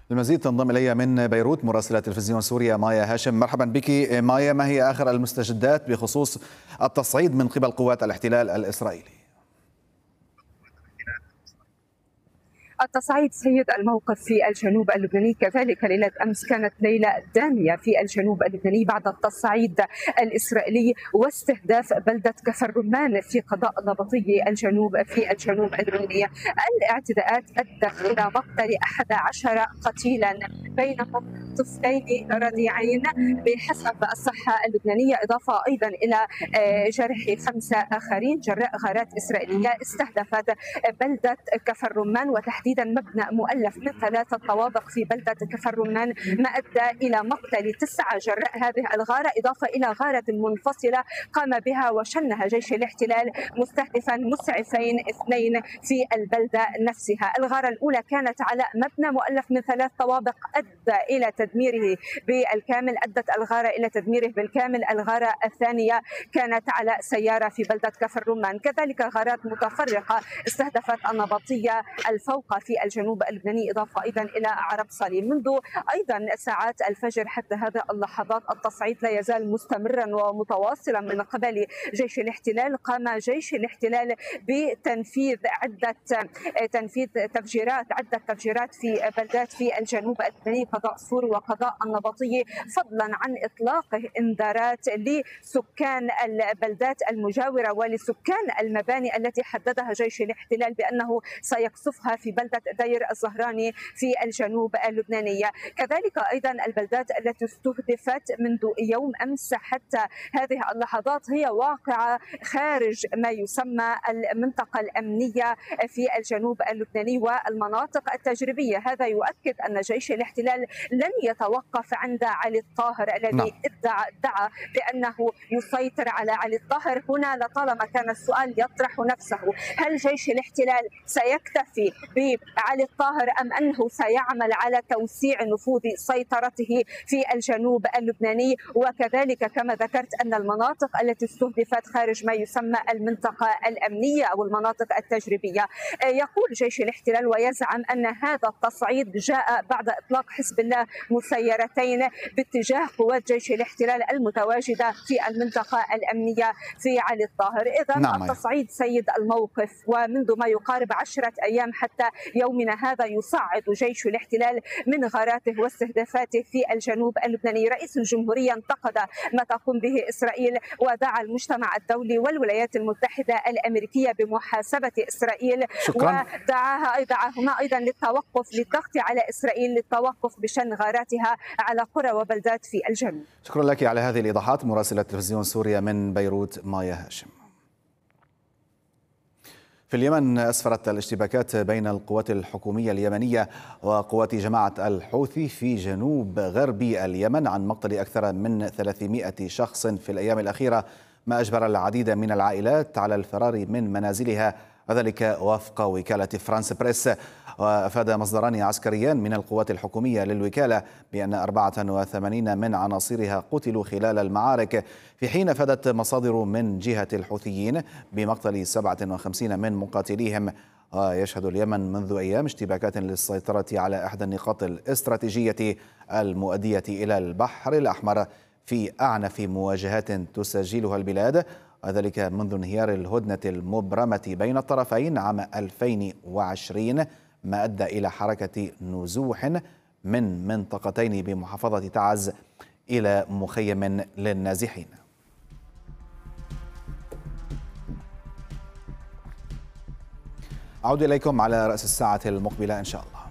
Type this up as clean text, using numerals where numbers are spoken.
المزيد تنضم إلي من بيروت مراسلة تلفزيون سوريا مايا هاشم. مرحبا بك مايا، ما هي آخر المستجدات بخصوص التصعيد من قبل قوات الاحتلال الإسرائيلي؟ التصعيد سيد الموقف في الجنوب اللبناني، كذلك ليلة أمس كانت ليلة دامية في الجنوب اللبناني بعد التصعيد الإسرائيلي واستهداف بلدة كفر الرمان في قضاء نبطي الجنوب في الجنوب اللبناني. الاعتداءات أدت إلى مقتل 11 قتيلا بينهم طفلين رضيعين بحسب الصحة اللبنانية، إضافة أيضا إلى جرح 5 آخرين جراء غارات إسرائيلية استهدفت بلدة كفر الرمان، وتحديدا مبنى مؤلف من 3 طوابق في بلدة كفر الرمان، ما أدى إلى مقتل 9 جراء هذه الغارة، إضافة إلى غارة منفصلة قام بها وشنها جيش الاحتلال مستهدفا مسعفين 2 في البلدة نفسها. الغارة الأولى كانت على مبنى مؤلف من 3 طوابق أدت إلى تدميره بالكامل. الغارة الثانية كانت على سيارة في بلدة كفر الرمان. كذلك غارات متفرقة استهدفت النبطية الفوق في الجنوب اللبناني، إضافة أيضا إلى عرب صليب. منذ أيضا ساعات الفجر حتى هذه اللحظات التصعيد لا يزال مستمرا ومتواصلا من قبل جيش الاحتلال. قام جيش الاحتلال بتنفيذ عدة تفجيرات في بلدات في الجنوب اللبناني، قضاء صور وقضاء النبطي، فضلا عن إطلاق إنذارات لسكان البلدات المجاورة ولسكان المباني التي حددها جيش الاحتلال بأنه سيقصفها في بلدة دير الزهراني في الجنوب اللبناني. كذلك أيضا البلدات التي استهدفت منذ يوم أمس حتى هذه اللحظات هي واقعة خارج ما يسمى المنطقة الأمنية في الجنوب اللبناني والمناطق التجريبية. هذا يؤكد أن جيش الاحتلال لن يتوقف عند علي الطاهر الذي ادعى بأنه يسيطر على علي الطاهر. هنا لطالما كان السؤال يطرح نفسه: هل جيش الاحتلال سيكتفي بعلي الطاهر أم أنه سيعمل على توسيع نفوذ سيطرته في الجنوب اللبناني؟ وكذلك كما ذكرت أن المناطق التي استهدفت خارج ما يسمى المنطقة الأمنية أو المناطق التجريبية. يقول جيش الاحتلال ويزعم أن هذا التصعيد جاء بعد إطلاق حزب الله مسيرتين باتجاه قوات جيش الاحتلال المتواجدة في المنطقة الأمنية في علي الطاهر. إذن التصعيد سيد الموقف، ومنذ ما يقارب 10 أيام حتى يومنا هذا يصعد جيش الاحتلال من غاراته واستهدافاته في الجنوب اللبناني. رئيس الجمهورية انتقد ما تقوم به إسرائيل ودعا المجتمع الدولي والولايات المتحدة الأمريكية بمحاسبة إسرائيل. شكرا. ودعاهما أيضا للضغط على إسرائيل للتوقف بشن غاراتها على قرى وبلدات في الجنوب. شكرا لك على هذه الإيضاحات مراسلة تلفزيون سوريا من بيروت مايا هاشم. في اليمن أسفرت الاشتباكات بين القوات الحكومية اليمنية وقوات جماعة الحوثي في جنوب غربي اليمن عن مقتل أكثر من 300 شخص في الأيام الأخيرة، ما أجبر العديد من العائلات على الفرار من منازلها، وذلك وفق وكالة فرانس بريس. وأفاد مصدران عسكريان من القوات الحكومية للوكالة بأن 84 من عناصرها قتلوا خلال المعارك، في حين أفادت مصادر من جهة الحوثيين بمقتل 57 من مقاتليهم. ويشهد اليمن منذ أيام اشتباكات للسيطرة على إحدى النقاط الاستراتيجية المؤدية إلى البحر الأحمر في أعنف مواجهات تسجلها البلاد، وذلك منذ انهيار الهدنة المبرمة بين الطرفين عام 2020، ما أدى إلى حركة نزوح من منطقتين بمحافظة تعز إلى مخيم للنازحين. أعود إليكم على رأس الساعة المقبلة إن شاء الله.